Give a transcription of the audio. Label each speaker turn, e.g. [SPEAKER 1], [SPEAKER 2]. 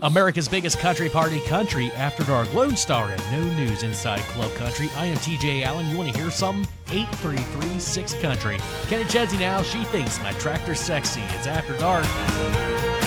[SPEAKER 1] America's biggest country party, Country After Dark. Lone Star and No News inside Club Country. I am TJ Allen. You want to hear something? 833-6 Country. Kenny Chesney now. She thinks my tractor's sexy. It's After Dark.